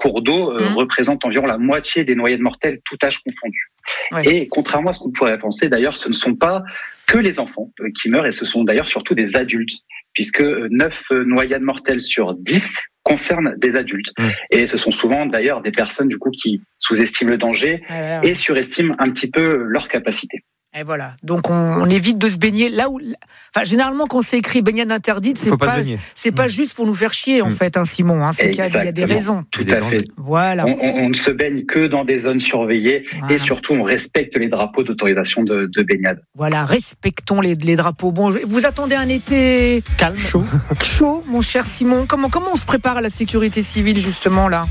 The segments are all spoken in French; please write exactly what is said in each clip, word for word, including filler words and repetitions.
cours d'eau euh, Mmh. représentent environ la moitié des noyades mortelles, tout âge confondu. Ouais. Et contrairement à ce qu'on pourrait penser, d'ailleurs, ce ne sont pas que les enfants euh, qui meurent, et ce sont d'ailleurs surtout des adultes, puisque neuf noyades mortelles sur dix concernent des adultes. Mmh. Et ce sont souvent d'ailleurs des personnes du coup qui sous-estiment le danger Ouais, ouais, ouais. et surestiment un petit peu leur capacité. Et voilà. Donc on, on évite de se baigner là où. Enfin, généralement, quand c'est écrit baignade interdite, c'est Faut pas pas, se baigner. c'est pas juste pour nous faire chier, en Mm. fait, hein, Simon. Hein, c'est qu'il y a, il y a des Exactement. raisons. Tout Des à dangers. fait. Voilà. On, on- on ne se baigne que dans des zones surveillées Voilà. et surtout on respecte les drapeaux d'autorisation de, de baignade. Voilà. Respectons les, les drapeaux. Bon, je- vous attendez un été Calme, chaud. chaud, mon cher Simon. Comment comment on se prépare à la sécurité civile justement là?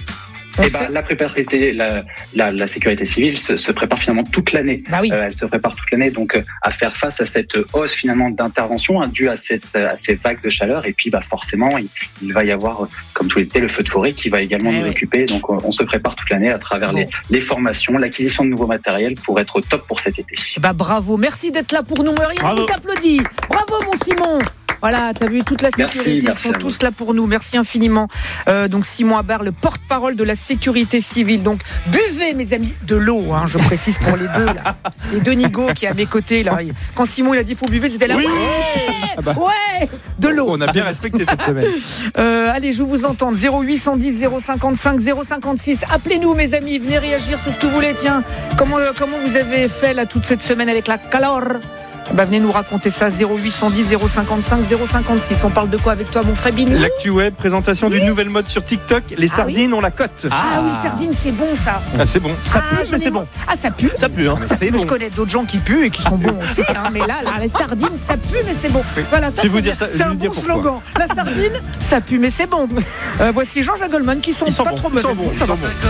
On Et sait- bah, la, préparité, la, la, la sécurité civile se, se prépare finalement toute l'année. Bah oui. Euh, elle se prépare toute l'année donc euh, à faire face à cette hausse finalement d'intervention hein, due à, cette, à ces vagues de chaleur. Et puis bah, forcément, il, il va y avoir, euh, comme tous les étés, le feu de forêt qui va également Eh nous oui. occuper. Donc euh, on se prépare toute l'année à travers Bon. les, les formations, l'acquisition de nouveaux matériels pour être au top pour cet été. Eh ben, bravo. Merci d'être là pour nous. Rien, on Bravo. vous applaudit. Bravo, mon Simon. Voilà, t'as vu toute la Merci, sécurité, ils merci sont à vous. tous là pour nous. Merci infiniment. Euh, donc Simon Habart, le porte-parole de la sécurité civile. Donc buvez, mes amis, de l'eau. Hein, je précise pour les deux là, les deux nigauds qui est à mes côtés là. Quand Simon il a dit faut buvez, c'était là. Oui. Ouais, Ah bah. ouais, de l'eau. On a bien respecté cette semaine. Euh, allez, je vous entends. zéro huit cent dix, zéro cinquante-cinq, zéro cinquante-six. Appelez-nous, mes amis. Venez réagir sur ce que vous voulez. Tiens, comment euh, comment vous avez fait là toute cette semaine avec la calor? Bah, venez nous raconter ça. zéro huit cent dix, zéro cinquante-cinq, zéro cinquante-six. On parle de quoi avec toi, mon Fabinou? L'actu web, présentation d'une nouvelle mode sur TikTok. Les sardines ont la cote. Ah oui, sardine, c'est bon ça. Ah, c'est bon. Ça Ah, pue, j'en mais ai c'est marre. bon. Ah, ça pue. Ça pue, hein. Ça- C'est moi, bon. je connais d'autres gens qui puent et qui sont bons aussi, hein, mais là, là, les sardines, ça pue, mais c'est bon. Voilà, ça, Je vais vous c'est, dire ça- je c'est vais un vous bon dire pourquoi. slogan. La sardine, ça pue, mais c'est bon. Euh, voici Jean-Jacques Goldman qui sont, Ils sont pas bons, trop ils sont mauvais. bons, Ça ils va. sont bons.